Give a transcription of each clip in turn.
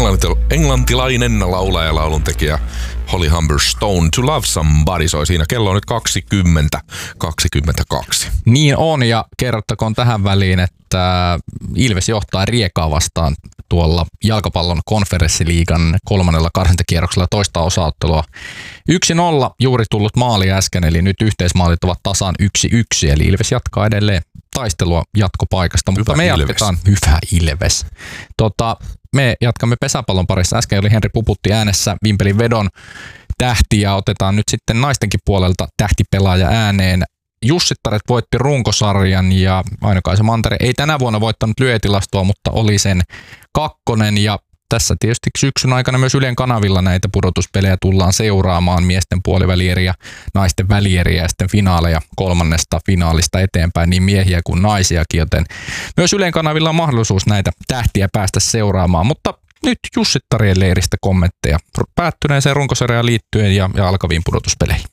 englantilainen laulaja ja lauluntekijä Holly Humberstone. To Love Somebody soi siinä. Kello on nyt 20:22. Niin on, ja kerrottakoon tähän väliin, että Ilves johtaa Riekaa vastaan tuolla jalkapallon konferenssiliigan 3. karsintakierroksella toista osaottelua. 1-0 juuri tullut maali äsken, eli nyt yhteismaalit ovat tasan 1-1, eli Ilves jatkaa edelleen taistelua jatkopaikasta, mutta hyvä me Ilves. jatketaan. Hyvä Ilves. Me jatkamme pesäpallon parissa. Äsken oli Henri Puputti äänessä Vimpelin vedon tähti, ja otetaan nyt sitten naistenkin puolelta tähtipelaaja ääneen. Jussittaret voitti runkosarjan, ja Aino-Kaisa Mantere ei tänä vuonna voittanut lyötilastoa, mutta oli sen kakkonen, ja tässä tietysti syksyn aikana myös Ylen kanavilla näitä pudotuspelejä tullaan seuraamaan, miesten puolivälieriä, naisten välieriä ja sitten finaaleja 3. finaalista eteenpäin, niin miehiä kuin naisiakin, joten myös Ylen kanavilla on mahdollisuus näitä tähtiä päästä seuraamaan, mutta nyt Jussittarien leiristä kommentteja päättyneeseen runkosarjaan liittyen ja alkaviin pudotuspeleihin.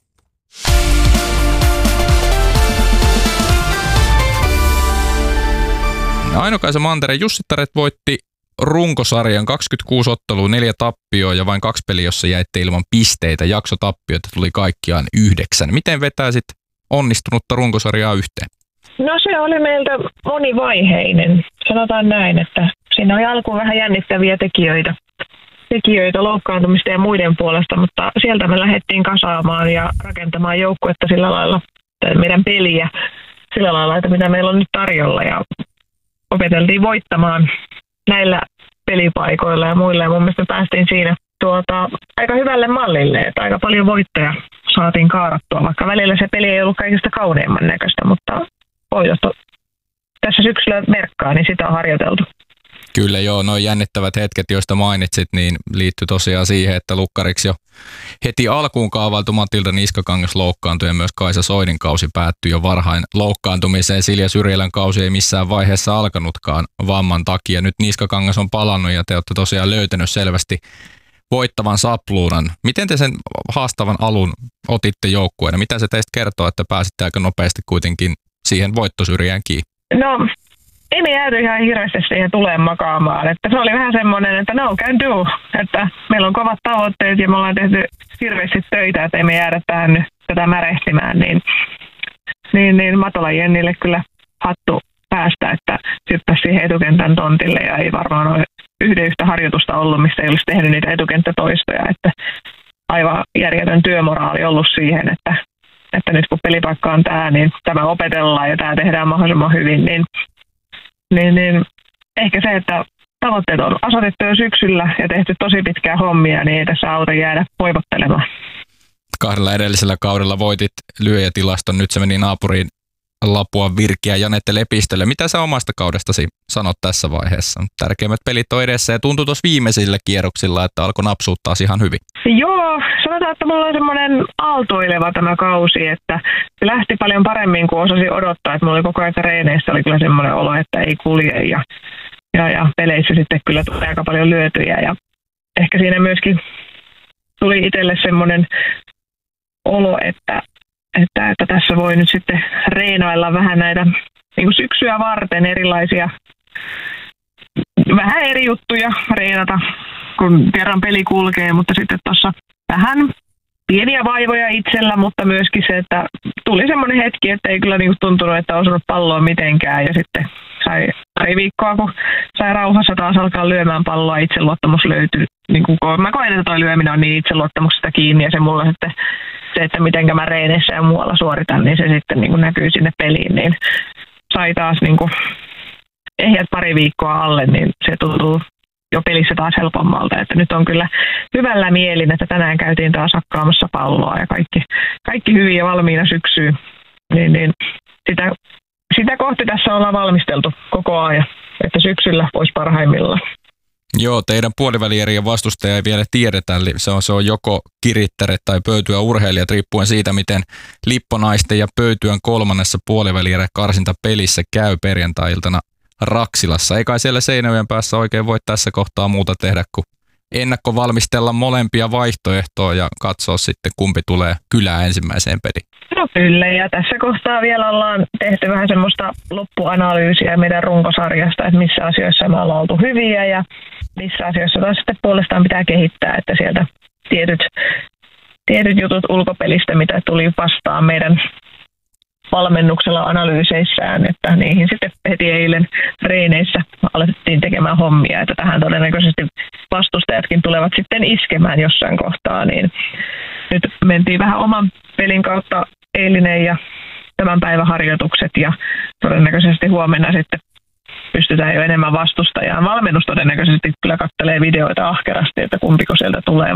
Aino-Kaisa Mantere, Jussittaret voitti runkosarjan 26 ottelua, 4 tappioa ja vain 2 peliä, jossa jäitte ilman pisteitä. Jaksotappioita tuli kaikkiaan 9. Miten vetäisit onnistunutta runkosarjaa yhteen? No se oli meiltä monivaiheinen. Sanotaan näin, että siinä oli alkuun vähän jännittäviä tekijöitä loukkaantumista ja muiden puolesta, mutta sieltä me lähdettiin kasaamaan ja rakentamaan joukkuetta sillä lailla, meidän peliä sillä lailla, että mitä meillä on nyt tarjolla, ja opeteltiin voittamaan näillä pelipaikoilla ja muilla, ja mun mielestä päästiin siinä aika hyvälle mallille, että aika paljon voittoja saatiin kaarattua, vaikka välillä se peli ei ollut kaikista kauneimman näköistä, mutta voitot tässä syksyllä merkkaa, niin sitä on harjoiteltu. Kyllä joo, nuo jännittävät hetket, joista mainitsit, niin liittyy tosiaan siihen, että lukkariksi jo heti alkuun kaavailtu Matilda Niskakangas loukkaantui ja myös Kaisa Soinin kausi päättyi jo varhain loukkaantumiseen. Silja Syrjälän kausi ei missään vaiheessa alkanutkaan vamman takia. Nyt Niskakangas on palannut ja te olette tosiaan löytänyt selvästi voittavan sapluunan. Miten te sen haastavan alun otitte joukkueena? Mitä se teistä kertoo, että pääsitte aika nopeasti kuitenkin siihen voittosyrjään kiinni? No, ei me jääty ihan hirveästi siihen tuleen makaamaan. Että se oli vähän semmoinen, että no can do. Että meillä on kovat tavoitteet ja me ollaan tehty hirveästi töitä, että ei me jäädä tähän nyt tätä märehtimään. Niin Matola Jennille kyllä hattu päästä, että hyppäsi siihen etukentän tontille, ja ei varmaan ole yhtä harjoitusta ollut, missä ei olisi tehnyt niitä etukenttätoistoja. Että aivan järjetön työmoraali ollut siihen, että nyt kun pelipaikka on tämä, niin tämä opetellaan ja tämä tehdään mahdollisimman hyvin, niin ehkä se, että tavoitteet on asetettu jo syksyllä ja tehty tosi pitkää hommia, niin ei tässä auta jäädä voivottelemaan. 2 edellisellä kaudella voitit lyöjätilaston, nyt se meni naapuriin Lapuan Virkiä Janette Lepistölle. Mitä sä omasta kaudestasi sanot tässä vaiheessa? Tärkeimmät pelit on edessä ja tuntui tuossa viimeisillä kierroksilla, että alkoi napsuuttaa ihan hyvin. Joo, sanotaan, että mulla on semmoinen aaltoileva tämä kausi, että se lähti paljon paremmin kuin osasin odottaa. Että mulla oli koko ajan reeneissä oli kyllä semmoinen olo, että ei kulje, ja peleissä sitten kyllä tuli aika paljon lyötyjä, ja ehkä siinä myöskin tuli itselle semmoinen olo, että tässä voi nyt sitten reenailla vähän näitä niin kuin syksyä varten erilaisia, vähän eri juttuja reenata, kun kerran peli kulkee, mutta sitten tuossa vähän pieniä vaivoja itsellä, mutta myöskin se, että tuli semmoinen hetki, että ei kyllä niin kuin tuntunut, että on osunut palloa mitenkään, ja sitten sai pari viikkoa, kun sai rauhassa taas alkaa lyömään palloa, itseluottamus löytyi. Niin kuin, mä koen, että toi lyöminen on niin itseluottamuksesta kiinni, ja se mulla sitten se, että miten mä reeneissä ja muualla suoritan, niin se sitten niin kuin näkyy sinne peliin, niin sai taas niin kuin ehjät pari viikkoa alle, niin se tuntuu jo pelissä taas helpommalta. Että nyt on kyllä hyvällä mielin, että tänään käytiin taas hakkaamassa palloa ja kaikki hyvin ja valmiina syksyyn. Niin sitä kohti tässä ollaan valmisteltu koko ajan, että syksyllä olisi parhaimmillaan. Joo, teidän puolivälieriä vastustaja ei vielä tiedetä, eli se on joko Kirittäret tai Pöytyä urheilijat, riippuen siitä, miten Lipponaisten ja Pöytyän 3. puolivälierä karsintapelissä käy perjantai-iltana Raksilassa. Ei kai siellä Seinäjoen päässä oikein voi tässä kohtaa muuta tehdä kuin ennakkovalmistella molempia vaihtoehtoja ja katsoa sitten, kumpi tulee kylään ensimmäiseen peliin. No kyllä, ja tässä kohtaa vielä ollaan tehty vähän semmoista loppuanalyysiä meidän runkosarjasta, että missä asioissa me ollaan oltu hyviä ja missä asioissa taas sitten puolestaan pitää kehittää, että sieltä tietyt jutut ulkopelistä, mitä tuli vastaan meidän valmennuksella analyyseissään, että niihin sitten heti eilen reeneissä alettiin tekemään hommia, että tähän todennäköisesti vastustajatkin tulevat sitten iskemään jossain kohtaa, niin nyt mentiin vähän oman pelin kautta eilinen ja tämän päivän harjoitukset ja todennäköisesti huomenna sitten pystytään jo enemmän vastustajaan. Valmennus todennäköisesti kyllä katselee videoita ahkerasti, että kumpiko sieltä tulee,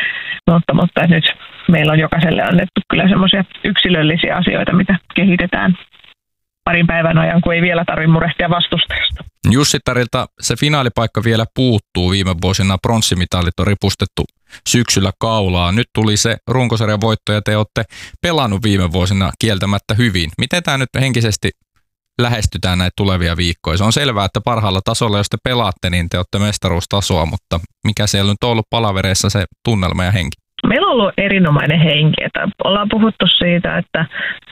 mutta nyt meillä on jokaiselle annettu kyllä semmoisia yksilöllisiä asioita, mitä kehitetään parin päivän ajan, kun ei vielä tarvitse murehtia vastustajasta. Jussittarilta se finaalipaikka vielä puuttuu. Viime vuosina pronssimitalit on ripustettu syksyllä kaulaa. Nyt tuli se runkosarjan voitto ja te olette pelannut viime vuosina kieltämättä hyvin. Miten tämä nyt henkisesti lähestytään näitä tulevia viikkoja? Se on selvää, että parhaalla tasolla, jos te pelaatte, niin te olette mestaruustasoa, mutta mikä siellä nyt on ollut palavereissa se tunnelma ja henki? Meillä on ollut erinomainen henki. Että ollaan puhuttu siitä, että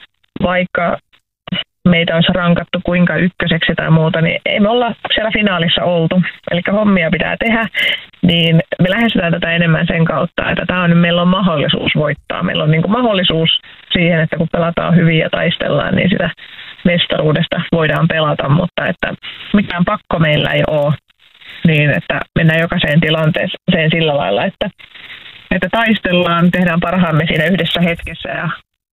vaikka meitä olisi rankattu kuinka ykköseksi tai muuta, niin ei me olla siellä finaalissa oltu. Eli hommia pitää tehdä, niin me lähestytään tätä enemmän sen kautta, että meillä on mahdollisuus voittaa. Meillä on niin kuin mahdollisuus siihen, että kun pelataan hyvin ja taistellaan, niin sitä mestaruudesta voidaan pelata, mutta että mitään pakko meillä ei ole, niin että mennään jokaiseen tilanteeseen sillä lailla, että taistellaan, tehdään parhaamme siinä yhdessä hetkessä ja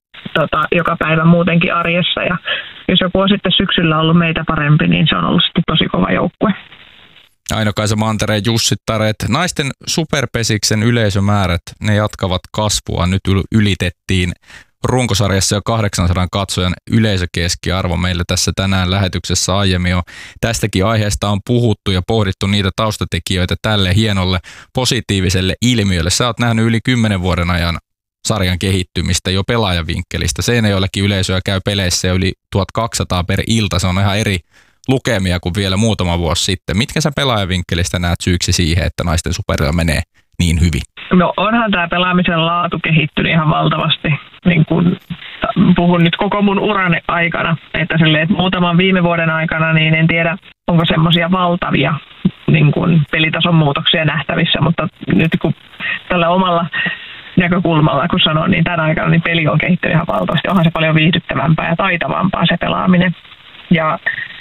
joka päivä muutenkin arjessa. Ja jos joku on sitten syksyllä ollut meitä parempi, niin se on ollut sitten tosi kova joukkue. Aino-Kaisa Mantereen Jussittareet. Naisten superpesiksen yleisömäärät, ne jatkavat kasvua. Nyt ylitettiin runkosarjassa jo 800 katsojan yleisökeskiarvo. Meillä tässä tänään lähetyksessä aiemmin jo tästäkin aiheesta on puhuttu ja pohdittu niitä taustatekijöitä tälle hienolle positiiviselle ilmiölle. Sä oot nähnyt yli 10 vuoden ajan sarjan kehittymistä jo pelaajavinkkelistä. Seinäjoellakin yleisöä käy peleissä yli 1200 per ilta. Se on ihan eri lukemia kuin vielä muutama vuosi sitten. Mitkä sä pelaajavinkkelistä näet syyksi siihen, että naisten superilla menee niin hyvin? No onhan tämä pelaamisen laatu kehittynyt ihan valtavasti. Niin kun puhun nyt koko mun urani aikana, että muutaman viime vuoden aikana, niin en tiedä, onko semmoisia valtavia niin kun pelitason muutoksia nähtävissä, mutta nyt kun tällä omalla näkökulmalla, kun sanon, niin tänä aikana niin peli on kehittynyt ihan valtavasti. Onhan se paljon viihdyttävämpää ja taitavampaa se pelaaminen. Ja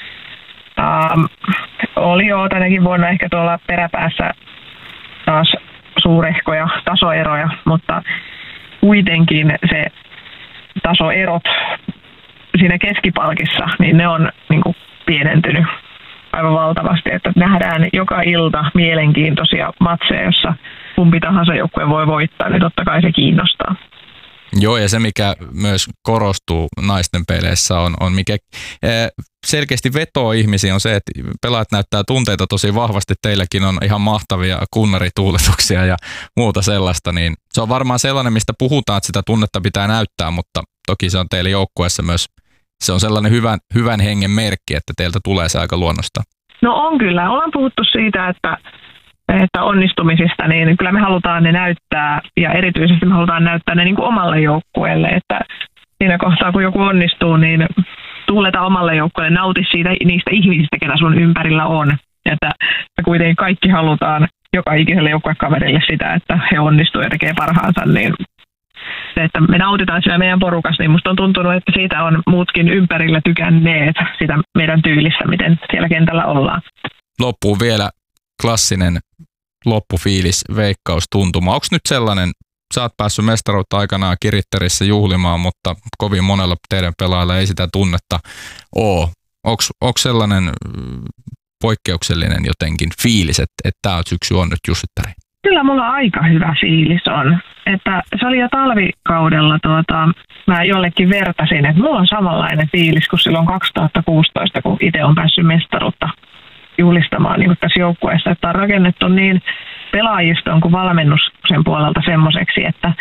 oli jo tänäkin vuonna ehkä tuolla peräpäässä taas suurehkoja tasoeroja, mutta kuitenkin se tasoerot siinä keskipalkissa, niin ne on niin kuin pienentynyt aivan valtavasti, että nähdään joka ilta mielenkiintoisia matseja, jossa kumpi tahansa joukkue voi voittaa, niin totta kai se kiinnostaa. Joo, ja se mikä myös korostuu naisten peleissä on mikä selkeästi vetoo ihmisiä on se, että pelaajat näyttää tunteita tosi vahvasti. Teilläkin on ihan mahtavia kunnarituuletuksia ja muuta sellaista, niin se on varmaan sellainen, mistä puhutaan, että sitä tunnetta pitää näyttää, mutta toki se on teille joukkueessa myös, se on sellainen hyvän hengen merkki, että teiltä tulee se aika luonnosta. No on kyllä, ollaan puhuttu siitä, että onnistumisista, niin kyllä me halutaan ne näyttää ja erityisesti me halutaan näyttää ne niin kuin omalle joukkueelle, että siinä kohtaa kun joku onnistuu, niin tuuleta omalle joukkueelle, nauti niistä ihmisistä, ketä sun ympärillä on. Että kuitenkin kaikki halutaan joka ikiselle joukkuekaverille sitä, että he onnistuu ja tekee parhaansa, niin se, että me nautitaan siinä meidän porukassa, niin musta on tuntunut, että siitä on muutkin ympärillä tykänneet sitä meidän tyylistä, miten siellä kentällä ollaan. Loppuun vielä klassinen loppufiilis, veikkaustuntuma. Onko nyt sellainen, sä oot päässyt mestaruutta aikanaan Kiritterissä juhlimaan, mutta kovin monella teidän pelaajalla ei sitä tunnetta ole. Onko sellainen poikkeuksellinen jotenkin fiilis, että tämä syksy on nyt Jussittari? Kyllä mulla aika hyvä fiilis on. Että se oli jo talvikaudella, mä jollekin vertasin, että mulla on samanlainen fiilis kuin silloin 2016, kun itse on päässyt mestaruutta juhlistamaan niin tässä joukkueessa, että on rakennettu niin pelaajiston kuin valmennuksen puolelta semmoiseksi, että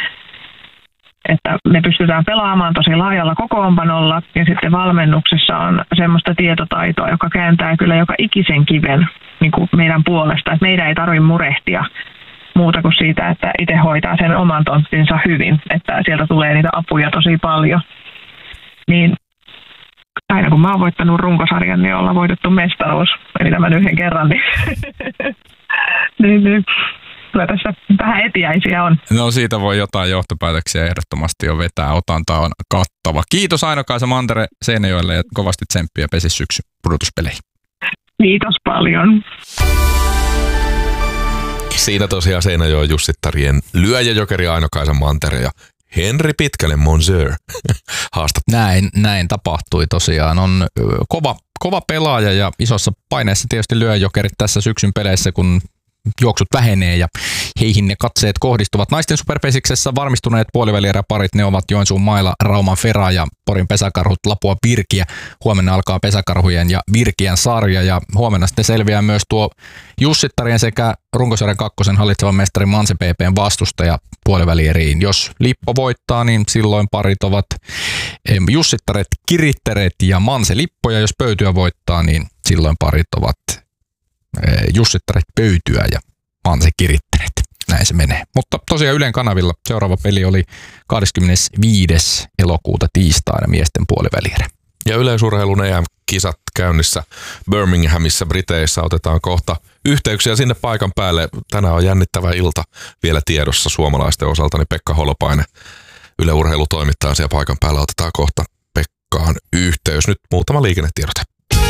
me pystytään pelaamaan tosi laajalla kokoonpanolla ja sitten valmennuksessa on semmoista tietotaitoa, joka kääntää kyllä joka ikisen kiven niin kuin meidän puolesta, että meidän ei tarvitse murehtia muuta kuin siitä, että itse hoitaa sen oman tonttinsa hyvin, että sieltä tulee niitä apuja tosi paljon. Niin aina kun mä oon voittanut runkosarjan, niin ollaan voitettu mestaruus, eli tämän yhden kerran, niin Niin. Kyllä tässä vähän etiäisiä on. No siitä voi jotain johtopäätöksiä ehdottomasti jo vetää. Otanta on kattava. Kiitos Aino-Kaisa Mantere Seinäjoelle ja kovasti tsemppiä Pesi-syksy pudotuspeleihin. Kiitos paljon. Siinä tosiaan Seinäjoen jussittarien lyöjäjokeri Aino-Kaisa Mantere ja Henri Pitkänen Monsieur haastattelussa. Näin tapahtui tosiaan. On kova pelaaja ja isossa paineessa tietysti lyöjäjokerit tässä syksyn peleissä, kun juoksut vähenee ja heihin ne katseet kohdistuvat. Naisten superpesiksessä varmistuneet puolivälieräparit, ne ovat Joensuun Maila, Rauman Fera ja Porin Pesäkarhut, Lapua Virkiä. Huomenna alkaa Pesäkarhujen ja Virkiän sarja ja huomenna sitten selviää myös tuo jussittarien sekä runkosarjan kakkosen hallitsevan mestari Manse PP:n vastustaja puolivälieriin. Jos Lippo voittaa, niin silloin parit ovat jussittaret Kiritteret ja Manse Lippo, ja jos Pöytyä voittaa, niin silloin parit ovat jussittaret Pöytyä ja Manse Kiritteret. Näin se menee. Mutta tosiaan Ylen kanavilla seuraava peli oli 25. elokuuta tiistaina miesten puolivälierä. Ja yleisurheilun EM-kisat käynnissä Birminghamissa Briteissä. Otetaan kohta yhteyksiä sinne paikan päälle. Tänään on jännittävä ilta vielä tiedossa suomalaisten osalta, niin Pekka Holopainen, Yle Urheilutoimittaja siellä paikan päällä. Otetaan kohta Pekkaan yhteys. Nyt muutama liikennetiedote.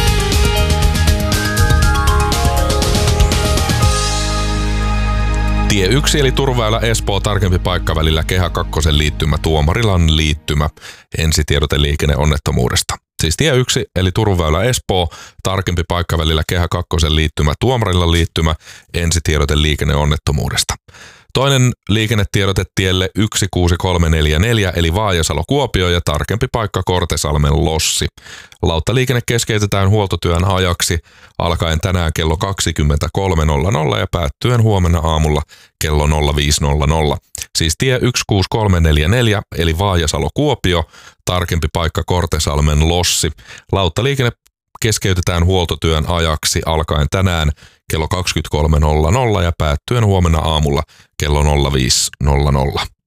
Tie 1 eli Turunväylä Espoo, tarkempi paikka välillä Kehä 2 liittymä, Tuomarilan liittymä, ensitiedote liikenneonnettomuudesta. Siis tie 1 eli Turunväylä Espoo, tarkempi paikka välillä Kehä 2 liittymä, Tuomarilan liittymä, ensitiedote liikenneonnettomuudesta. Toinen liikennetiedote tielle 16344 eli Vaajasalo-Kuopio ja tarkempi paikka Kortesalmen Lossi. Lauttaliikenne keskeytetään huoltotyön ajaksi alkaen tänään kello 23.00 ja päättyen huomenna aamulla kello 05.00. Siis tie 16344 eli Vaajasalo-Kuopio, tarkempi paikka Kortesalmen Lossi. Lauttaliikenne keskeytetään huoltotyön ajaksi alkaen tänään kello 23.00 ja päättyen huomenna aamulla kello 05.00.